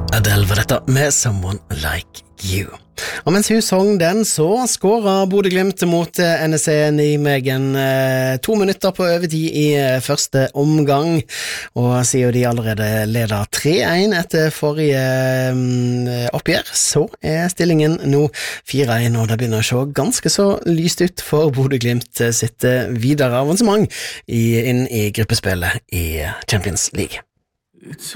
Adele var dette med Someone Like You. Og mens hun sang den, så skåret Bodø/Glimt mot NEC Nijmegen 2 minutter på overtid i første omgang, og siden de allerede leder 3-1 etter forrige oppgjør, så stillingen nå 4-1, og det begynner å se ganske så lyst ut for Bodø/Glimt sitt videre avansement inn i gruppespillet i Champions League.